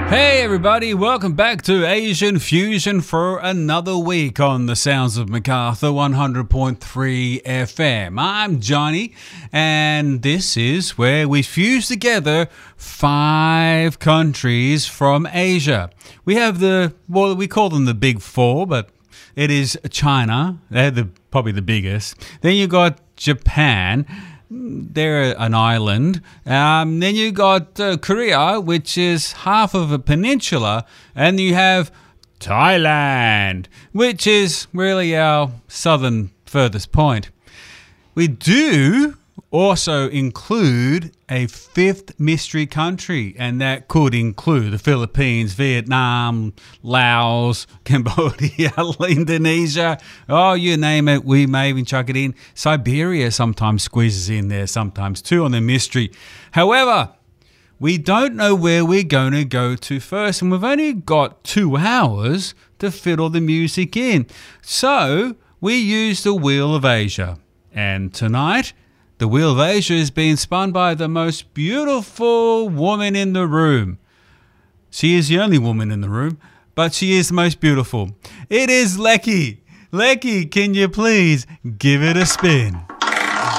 Hey everybody, welcome back to Asian Fusion for another week on the Sounds of MacArthur 100.3 FM. I'm Johnny, and this is where we fuse together 5 countries from Asia. We have we call them the Big Four, but it is China. They're probably the biggest. Then you got Japan. They're an island. Then you got Korea, which is half of a peninsula. And you have Thailand, which is really our southern furthest point. We do also include a 5th mystery country, and that could include the Philippines, Vietnam, Laos, Cambodia, Indonesia. Oh, you name it, we may even chuck it in. Siberia sometimes squeezes in there, sometimes too, on the mystery. However, we don't know where we're going to go to first, and we've only got 2 hours to fit all the music in. So we use the Wheel of Asia. And tonight, the Wheel of Asia is being spun by the most beautiful woman in the room. She is the only woman in the room, but she is the most beautiful. It is Lecky. Lecky, can you please give it a spin?